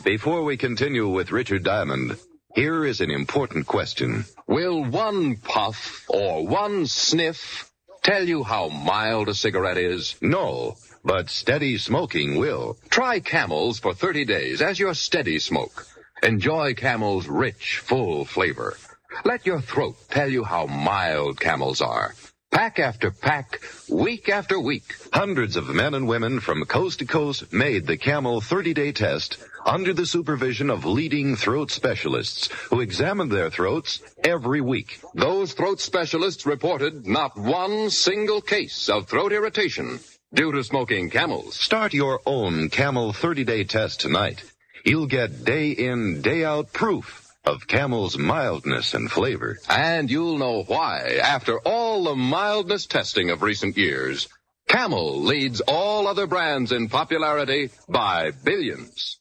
Before we continue with Richard Diamond, here is an important question. Will one puff or one sniff tell you how mild a cigarette is? No, but steady smoking will. Try Camels for 30 days as your steady smoke. Enjoy Camel's rich, full flavor. Let your throat tell you how mild Camels are. Pack after pack, week after week. Hundreds of men and women from coast to coast made the Camel 30-day test under the supervision of leading throat specialists who examined their throats every week. Those throat specialists reported not one single case of throat irritation due to smoking Camels. Start your own Camel 30-day test tonight. You'll get day in, day out proof of Camel's mildness and flavor. And you'll know why, after all the mildness testing of recent years, Camel leads all other brands in popularity by billions.